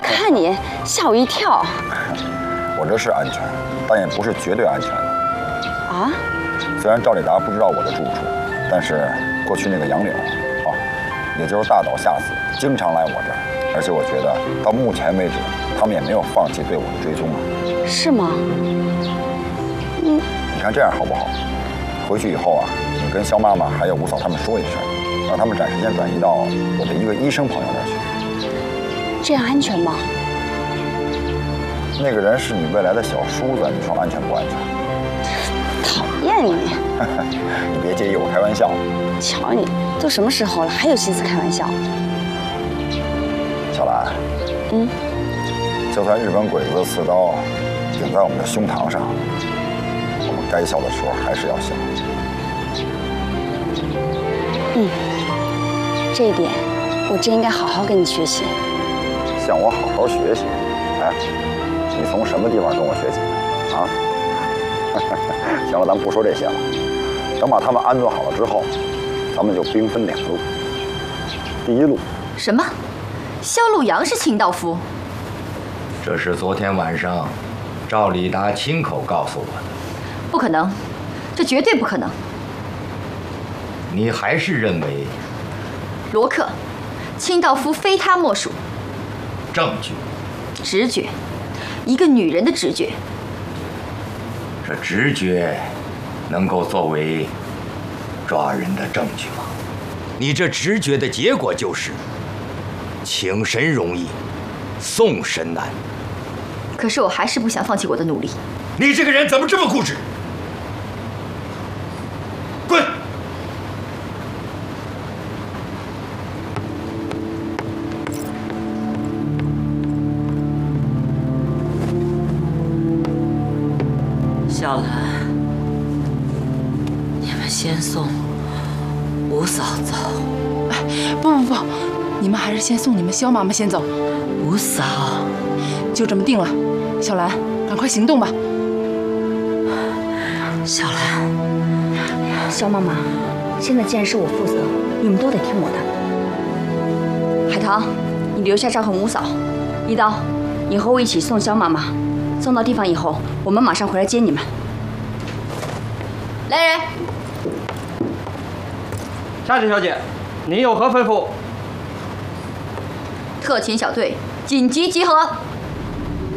看你吓我一跳。 我这是安全，但也不是绝对安全的。 啊？ 虽然赵立达不知道我的住处，但是过去那个杨柳，也就是大岛下子，经常来我这儿，而且我觉得到目前为止，他们也没有放弃对我的追踪啊。 是吗？ 你看这样好不好？回去以后啊，你跟肖妈妈还有吴嫂他们说一声，让他们暂时先转移到我的一个医生朋友那儿去。 这样安全吗？ 那个人是你未来的小叔子，你说安全不安全？ 讨厌你！ 你别介意我开玩笑。 瞧你，都什么时候了，还有心思开玩笑？ 小兰，就算日本鬼子的刺刀顶在我们的胸膛上，我们该笑的时候还是要笑。 这一点我真应该好好跟你学习。 向我好好学习。哎，你从什么地方跟我学习的啊？行了，咱们不说这些了。等把他们安顿好了之后，咱们就兵分两路。第一路， 什么？萧路阳是清道夫？ 这是昨天晚上赵立达亲口告诉我的。 不可能，这绝对不可能。 你还是认为罗克，清道夫非他莫属。 证据？ 直觉，一个女人的直觉。 这直觉能够作为抓人的证据吗？你这直觉的结果就是请神容易送神难。 可是我还是不想放弃我的努力。 你这个人怎么这么固执？滚！ 小兰，你们先送吴嫂走。 哎，不，你们还是先送你们萧妈妈先走。 吴嫂， 就这么定了。小兰，赶快行动吧。 小兰， 萧妈妈，现在既然是我负责，你们都得听我的。海棠，你留下照看吴嫂。一刀，你和我一起送萧妈妈。送到地方以后，我们马上回来接你们。来人！ 夏姐小姐，您有何吩咐？ 特勤小队紧急集合。